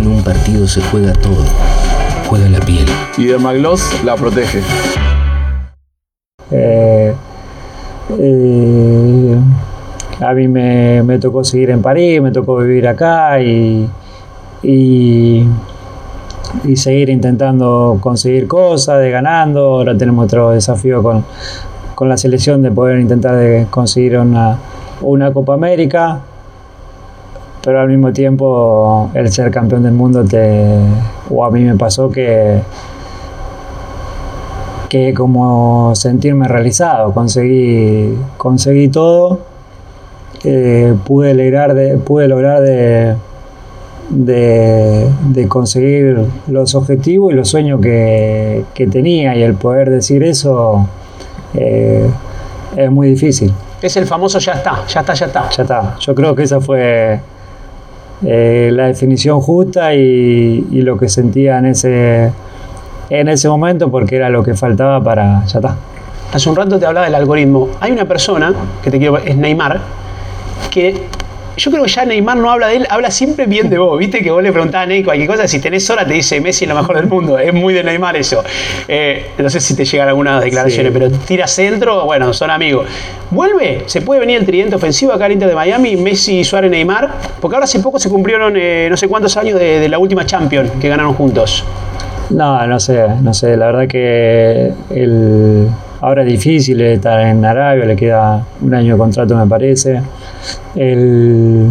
en un partido se juega todo. Juega la piel. Y Dermagloss la protege. A mí me tocó seguir en París, me tocó vivir acá y seguir intentando conseguir cosas, de ganando. Ahora tenemos otro desafío con la selección de poder intentar de conseguir una Copa América, pero al mismo tiempo el ser campeón del mundo o a mí me pasó que como sentirme realizado, conseguí todo, pude lograr de conseguir los objetivos y los sueños que tenía, y el poder decir eso es muy difícil. Es el famoso ya está. Ya está. Yo creo que esa fue la definición justa y lo que sentía en ese momento, porque era lo que faltaba para ya está. Hace un rato te hablaba del algoritmo. Hay una persona es Neymar, que yo creo que ya Neymar no habla de él, habla siempre bien de vos. Viste que vos le preguntás a Ney cualquier cosa, si tenés hora te dice Messi es lo mejor del mundo. Es muy de Neymar eso. No sé si te llegan algunas declaraciones, sí, pero tira centro, bueno, son amigos. ¿Vuelve? ¿Se puede venir el tridente ofensivo acá al Inter de Miami, Messi, Suárez, Neymar? Porque ahora hace poco se cumplieron no sé cuántos años de la última Champions que ganaron juntos. No sé, la verdad que ahora es difícil estar en Arabia, le queda un año de contrato me parece. Él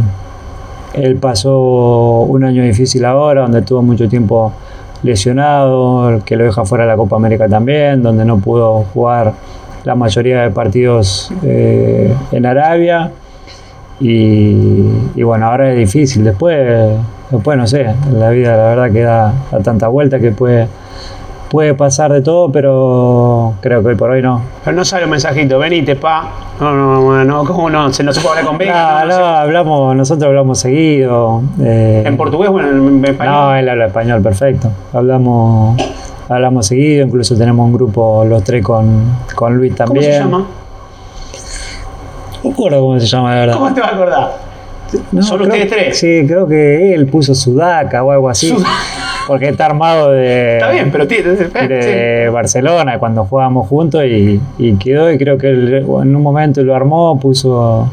pasó un año difícil ahora, donde estuvo mucho tiempo lesionado, que lo deja fuera de la Copa América también, donde no pudo jugar la mayoría de partidos en Arabia. Y bueno, ahora es difícil. Después no sé, la vida la verdad que da tanta vuelta que puede pasar de todo, pero creo que hoy por hoy no. Pero no sale un mensajito, venite, pa. No, ¿cómo no? ¿Se no se puede hablar con Vega? Nosotros hablamos seguido. ¿En portugués o en español? No, él habla español, perfecto. Hablamos seguido, incluso tenemos un grupo los tres con Luis también. ¿Cómo se llama? No me acuerdo cómo se llama, la verdad. ¿Cómo te vas a acordar? No, ¿Son ustedes tres? Sí, creo que él puso Sudaca o algo así. Porque está armado Está bien, pero de Barcelona cuando jugábamos juntos y quedó, y creo que él en un momento lo armó, puso